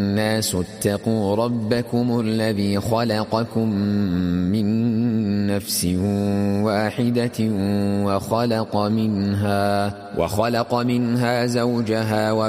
الناس اتقوا ربكم الذي خلقكم من نفس واحدة وخلق منها زوجها